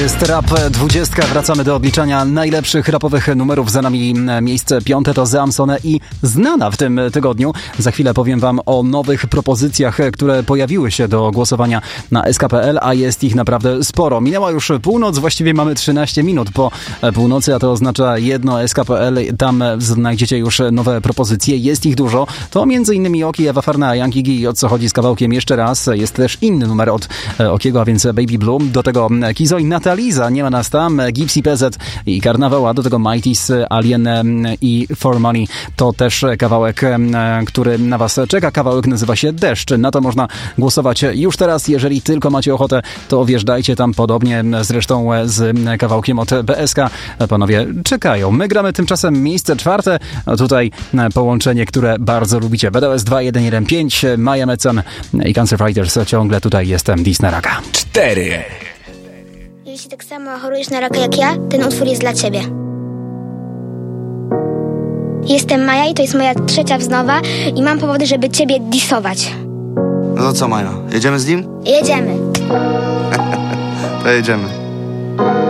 Jest Rap 20. Wracamy do odliczania najlepszych rapowych numerów. Za nami miejsce 5. to Zeamsone i Znana w tym tygodniu. Za chwilę powiem wam o nowych propozycjach, które pojawiły się do głosowania na SK.pl, a jest ich naprawdę sporo. Minęła już północ, właściwie mamy 13 minut po północy, a to oznacza jedno SK.pl. Tam znajdziecie już nowe propozycje. Jest ich dużo. To m.in. Oki, Ewa Farna, Yankee G. O co chodzi z kawałkiem jeszcze raz. Jest też inny numer od Okiego, a więc Baby Bloom. Do tego Kizo i Nataliza, Nie ma nas tam, Gipsy PZ i Karnawał, a do tego Mighty's, Alien i For Money. To też kawałek, który na was czeka. Kawałek nazywa się Deszcz. Na to można głosować już teraz. Jeżeli tylko macie ochotę, to wjeżdżajcie tam, podobnie zresztą z kawałkiem od BSK. Panowie czekają. My gramy tymczasem miejsce 4. A tutaj połączenie, które bardzo lubicie. BDS 2115, Maja Mecan i Cancer Fighters. Ciągle tutaj jestem, Dis na raka. 4. Jeśli tak samo chorujesz na raka jak ja, ten utwór jest dla ciebie. Jestem Maja i to jest moja 3. wznowa i mam powody, żeby ciebie disować. No to co, Maja? Jedziemy z nim? Jedziemy. To jedziemy.